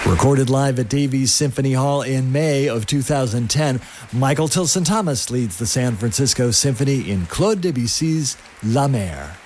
Recorded live at Davies Symphony Hall in May of 2010, Michael Tilson Thomas leads the San Francisco Symphony in Claude Debussy's La Mer.